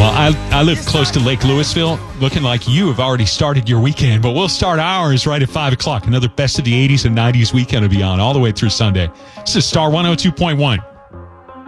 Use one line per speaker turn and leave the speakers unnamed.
Well, I live close to Lake Louisville. Looking like you have already started your weekend, but we'll start ours right at 5 o'clock. Another best of the 80s and 90s weekend will be on all the way through Sunday. This is Star 102.1.